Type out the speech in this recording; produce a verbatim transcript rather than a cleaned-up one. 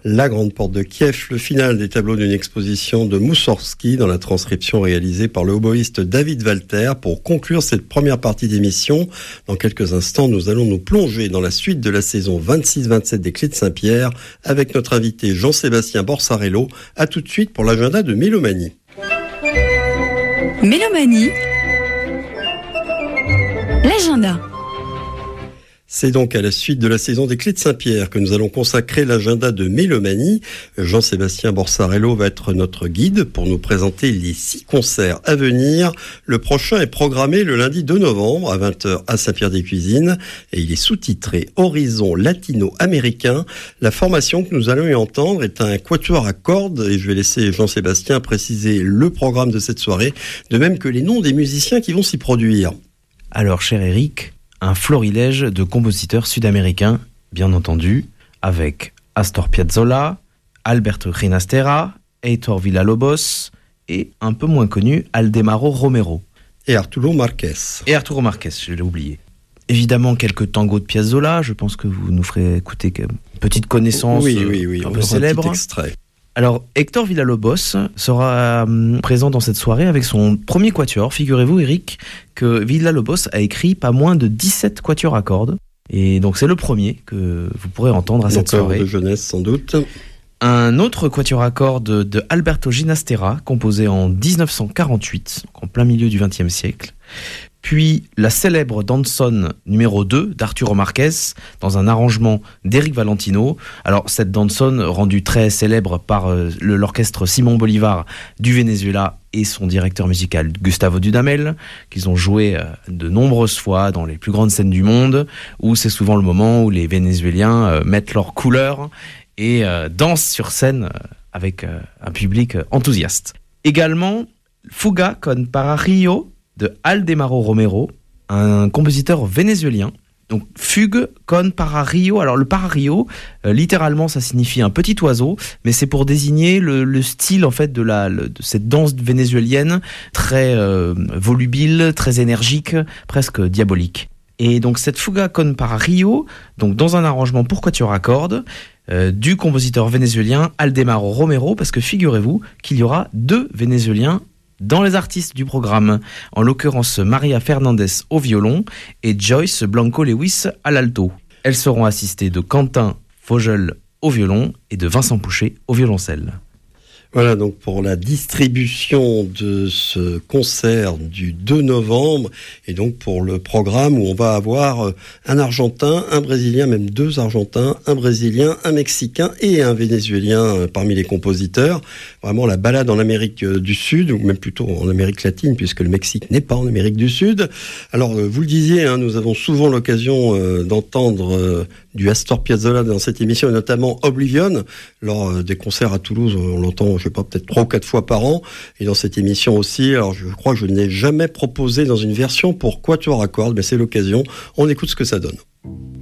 La Grande Porte de Kiev, le final des tableaux d'une exposition de Moussorgsky dans la transcription réalisée par le oboïste David Walter. Pour conclure cette première partie d'émission, dans quelques instants, nous allons nous plonger dans la suite de la saison vingt-six vingt-sept des Clés de Saint-Pierre avec notre invité Jean-Sébastien Borsarello. À tout de suite pour l'agenda de Mélomanie. Mélomanie, l'agenda. C'est donc à la suite de la saison des Clés de Saint-Pierre que nous allons consacrer l'agenda de Mélomanie. Jean-Sébastien Borsarello va être notre guide pour nous présenter les six concerts à venir. Le prochain est programmé le lundi deux novembre à vingt heures à Saint-Pierre-des-Cuisines et il est sous-titré Horizon latino-américain. La formation que nous allons y entendre est un quatuor à cordes et je vais laisser Jean-Sébastien préciser le programme de cette soirée, de même que les noms des musiciens qui vont s'y produire. Alors, cher Eric, un florilège de compositeurs sud-américains, bien entendu, avec Astor Piazzolla, Alberto Ginastera, Heitor Villa-Lobos et, un peu moins connu, Aldemaro Romero. Et Arturo Márquez. Et Arturo Márquez, je l'ai oublié. Évidemment, quelques tangos de Piazzolla, je pense que vous nous ferez écouter une petite connaissance oui, oui, oui, un peu célèbre. Un petit extrait. Alors, Héctor Villa-Lobos sera euh, présent dans cette soirée avec son premier quatuor. Figurez-vous, Eric, que Villa-Lobos a écrit pas moins de dix-sept quatuors à cordes. Et donc, c'est le premier que vous pourrez entendre à cette Encore soirée. De jeunesse, sans doute. Un autre quatuor à cordes de Alberto Ginastera, composé en dix-neuf cent quarante-huit, en plein milieu du vingtième siècle. Puis la célèbre danzone numéro deux d'Arturo Márquez dans un arrangement d'Éric Valentino. Alors cette danzone rendue très célèbre par euh, le, l'orchestre Simon Bolivar du Venezuela et son directeur musical Gustavo Dudamel, qu'ils ont joué euh, de nombreuses fois dans les plus grandes scènes du monde, où c'est souvent le moment où les Vénézuéliens euh, mettent leurs couleurs et euh, dansent sur scène euh, avec euh, un public euh, enthousiaste. Également, Fuga con Pararillo de Aldemaro Romero, un compositeur vénézuélien. Donc, fugue con pararillo. Alors, le pararillo, euh, littéralement, ça signifie un petit oiseau, mais c'est pour désigner le, le style, en fait, de, la, le, de cette danse vénézuélienne, très euh, volubile, très énergique, presque diabolique. Et donc, cette fuga con pararillo, donc dans un arrangement pour quatuor à cordes, euh, du compositeur vénézuélien Aldemaro Romero, parce que figurez-vous qu'il y aura deux Vénézuéliens dans les artistes du programme, en l'occurrence Maria Fernandez au violon et Joyce Blanco-Lewis à l'alto. Elles seront assistées de Quentin Fogel au violon et de Vincent Pouchet au violoncelle. Voilà donc pour la distribution de ce concert du deux novembre et donc pour le programme où on va avoir un Argentin, un Brésilien, même deux Argentins, un Brésilien, un Mexicain et un Vénézuélien parmi les compositeurs. Vraiment la balade en Amérique du Sud ou même plutôt en Amérique latine puisque le Mexique n'est pas en Amérique du Sud. Alors vous le disiez, hein, nous avons souvent l'occasion euh, d'entendre euh, du Astor Piazzolla dans cette émission et notamment Oblivion lors euh, des concerts à Toulouse. On l'entend, je sais pas, peut-être trois ou quatre fois par an. Et dans cette émission aussi, alors je crois que je ne l'ai jamais proposé dans une version pour quatuor à cordes, mais c'est l'occasion. On écoute ce que ça donne.